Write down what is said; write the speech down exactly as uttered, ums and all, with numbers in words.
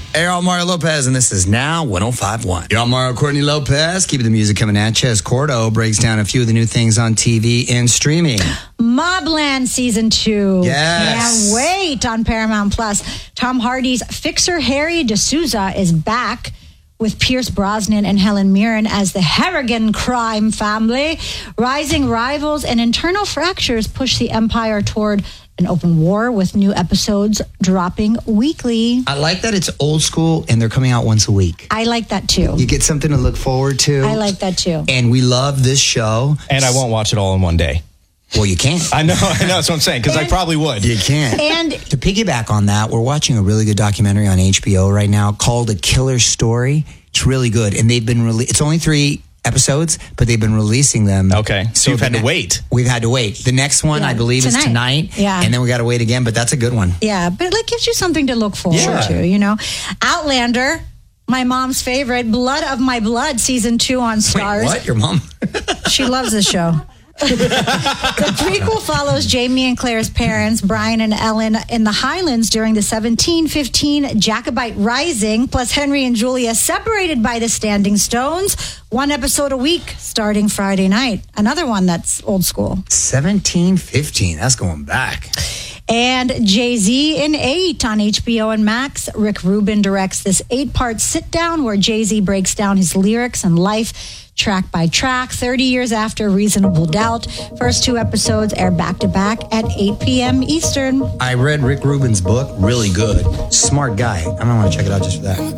Hey, I'm Mario Lopez, and this is Now one oh five point one. Yo, I'm Mario Courtney Lopez. Keep the music coming at you as Cordo breaks down a few of the new things on T V and streaming. Mobland Season two. Yes. Can't wait on Paramount Plus. Tom Hardy's fixer Harry D'Souza is back with Pierce Brosnan and Helen Mirren as the Harrigan crime family. Rising rivals and internal fractures push the empire toward an open war, with new episodes dropping weekly. I like that it's old school and they're coming out once a week. I like that too. You get something to look forward to. I like that too. And we love this show. And I won't watch it all in one day. Well, you can't. I know, I know. That's what I'm saying, because I probably would. You can't. And to piggyback on that, we're watching a really good documentary on H B O right now called A Killer Story. It's really good. And they've been rele- It's only three episodes, but they've been releasing them. Okay. So, you've had to wait. We've had to wait. The next one, Yeah, I believe, tonight. is tonight. Yeah. And then we got to wait again, but that's a good one. yeah, but it like gives you something to look forward Yeah. to, you know. Outlander, my mom's favorite, Blood of My Blood, season two on Stars. Wait, what? Your mom? She loves this show. The prequel follows Jamie and Claire's parents, Brian and Ellen, in the Highlands during the seventeen fifteen Jacobite Rising, plus Henry and Julia separated by the Standing Stones. One episode a week starting Friday night. Another one that's old school. seventeen fifteen. That's going back. And Jay-Z in eight on H B O and Max. Rick Rubin directs this eight-part sit-down where Jay-Z breaks down his lyrics and life track by track, thirty years after Reasonable Doubt. First two episodes air back-to-back at eight p.m. Eastern. I read Rick Rubin's book. Really good. Smart guy. I'm going to want to check it out just for that.